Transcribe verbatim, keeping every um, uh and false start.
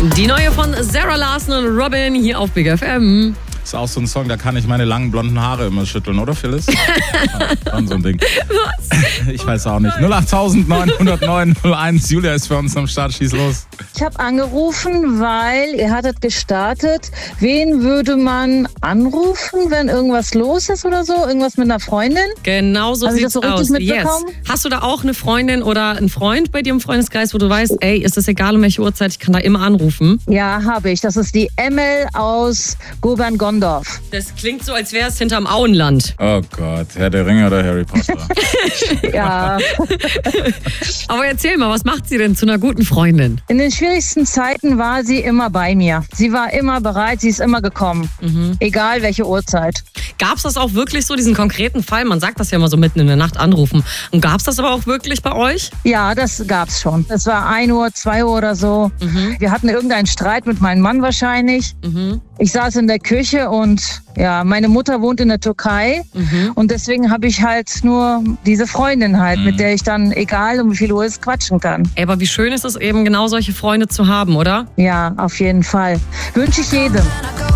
Die neue von Sarah Larson und Robin hier auf Big F M. Ist auch so ein Song, da kann ich meine langen blonden Haare immer schütteln, oder Phyllis? Schon so ein Ding. Was? Ich weiß auch nicht. null acht neun null neun null eins. Julia ist für uns am Start. Schieß los. Ich habe angerufen, weil ihr hattet gestartet. Wen würde man anrufen, wenn irgendwas los ist oder so? Irgendwas mit einer Freundin? Genau so Hast du sieht's das so richtig aus. Yes. mitbekommen? Hast du da auch eine Freundin oder einen Freund bei dir im Freundeskreis, wo du weißt, ey, ist das egal um welche Uhrzeit, ich kann da immer anrufen? Ja, habe ich. Das ist die Emel aus Gobern-Gondorf. Das klingt so, als wäre es hinterm Auenland. Oh Gott, Herr der Ringe oder Harry Potter? Ja. Aber erzähl mal, was macht sie denn zu einer guten Freundin? In den schwierigsten Zeiten war sie immer bei mir. Sie war immer bereit, sie ist immer gekommen. Mhm. Egal welche Uhrzeit. Gab es das auch wirklich so, diesen konkreten Fall? Man sagt das ja immer so mitten in der Nacht anrufen. Und gab es das aber auch wirklich bei euch? Ja, das gab's schon. Es war ein Uhr, zwei Uhr oder so. Mhm. Wir hatten irgendeinen Streit mit meinem Mann wahrscheinlich. Mhm. Ich saß in der Küche und ja, meine Mutter wohnt in der Türkei. Mhm. Und deswegen habe ich halt nur diese Freundin halt, Mhm. mit der ich dann, egal um wie viel Uhr es, quatschen kann. Ey, aber wie schön ist es eben, genau solche Freunde zu haben, oder? Ja, auf jeden Fall. Wünsche ich jedem.